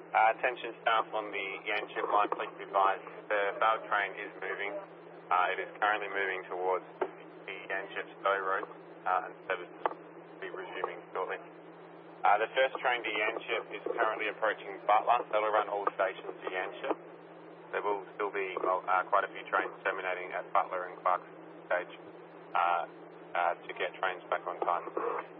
Attention staff on the Yanchep line, please be advised the bale train is moving. It is currently moving towards the Yanchep Stowe Road and service will be resuming shortly. The first train to Yanchep is currently approaching Butler. That will run all stations to Yanchep. There will still be quite a few trains terminating at Butler and Clark's stage to get trains back on time.